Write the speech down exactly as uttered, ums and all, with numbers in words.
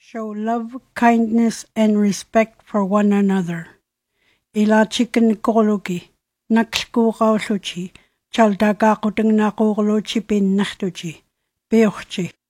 Show love, kindness, and respect for one another. Ila chicken kologi, naksku kauluchi, chaldaka kuteng nakuluchi pin nachtuchi, beochi.